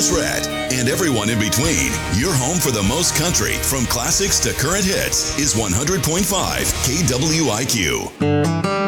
Louis Red, and everyone in between. Your home for the most country, from classics to current hits, is 100.5 KWIQ.